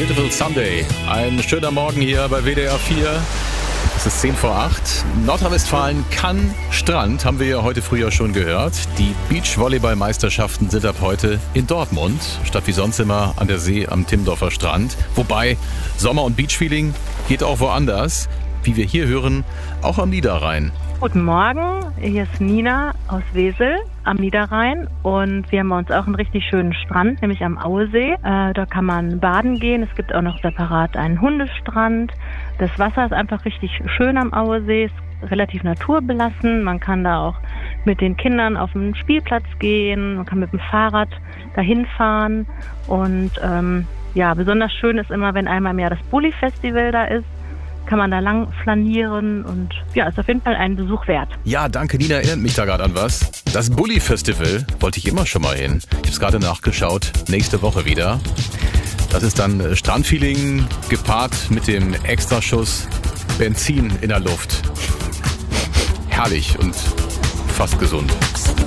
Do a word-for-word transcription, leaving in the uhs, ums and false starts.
Beautiful Sunday. Ein schöner Morgen hier bei W D R vier. Es ist zehn vor acht. Nordrhein-Westfalen kann Strand, haben wir ja heute früher schon gehört. Die Beachvolleyball-Meisterschaften sind ab heute in Dortmund, statt wie sonst immer an der See am Timmendorfer Strand. Wobei Sommer- und Beachfeeling geht auch woanders, wie wir hier hören, auch am Niederrhein. Guten Morgen, hier ist Nina aus Wesel am Niederrhein und wir haben bei uns auch einen richtig schönen Strand, nämlich am Auesee. Äh, da kann man baden gehen, es gibt auch noch separat einen Hundestrand. Das Wasser ist einfach richtig schön am Auesee, ist relativ naturbelassen. Man kann da auch mit den Kindern auf den Spielplatz gehen, man kann mit dem Fahrrad dahin fahren und ähm, ja, besonders schön ist immer, wenn einmal im Jahr das Bulli-Festival da ist. Kann man da lang flanieren und ja, ist auf jeden Fall einen Besuch wert. Ja, danke, Nina, erinnert mich da gerade an was. Das Bulli-Festival wollte ich immer schon mal hin. Ich habe es gerade nachgeschaut, nächste Woche wieder. Das ist dann Strandfeeling gepaart mit dem Extraschuss Benzin in der Luft. Herrlich und fast gesund.